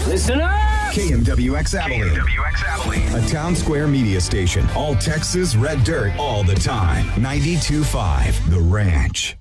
Listen up! KMWX Abilene. A town square media station. All Texas red dirt all the time. 92.5 The Ranch.